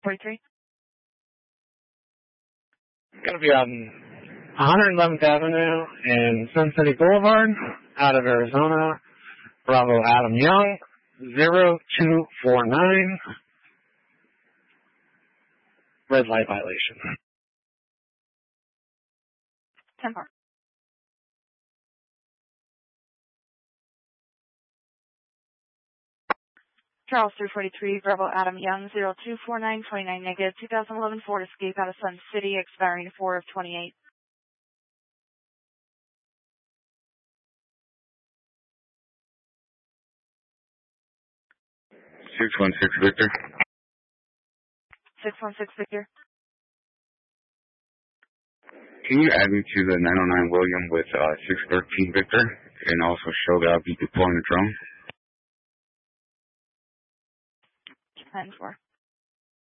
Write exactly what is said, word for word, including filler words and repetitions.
forty-three. Going to be on one eleventh Avenue and Sun City Boulevard, out of Arizona. Bravo Adam Young, zero two four nine. Red light violation. ten four. Charles three forty-three, Bravo Adam Young, zero two four nine, twenty-nine negative, two thousand eleven Ford Escape out of Sun City, expiring four of twenty-eight. six one six Victor. six one six Victor. Can you add me to the nine oh nine William with uh, six thirteen Victor, and also show that I'll be deploying the drone? ten four.